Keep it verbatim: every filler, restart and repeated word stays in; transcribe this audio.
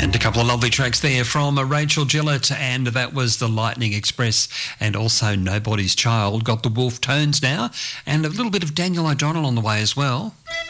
And a couple of lovely tracks there from Rachel Gillett, and that was the Lightning Express, and also Nobody's Child. Got the Wolf Tones now, and a little bit of Daniel O'Donnell on the way as well.